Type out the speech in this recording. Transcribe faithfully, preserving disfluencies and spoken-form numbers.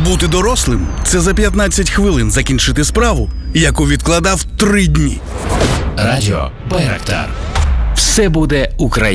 Бути дорослим – це за п'ятнадцять хвилин закінчити справу, яку відкладав три дні. Радіо Байрактар. Все буде Україна.